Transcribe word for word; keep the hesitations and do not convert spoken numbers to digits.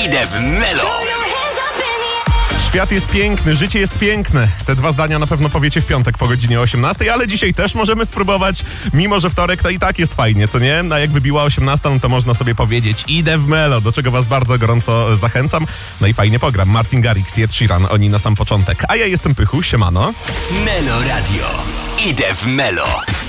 Idę w Melo. Świat jest piękny, życie jest piękne. Te dwa zdania na pewno powiecie w piątek po godzinie osiemnastej, ale dzisiaj też możemy spróbować. Mimo że wtorek to i tak jest fajnie, co nie? A jak wybiła osiemnasta, no to można sobie powiedzieć idę w Melo, do czego was bardzo gorąco zachęcam. No i fajnie pogram. Martin Garrix i Ed Sheeran, oni na sam początek. A ja jestem Pychu, siemano. Melo Radio. Idę w Melo.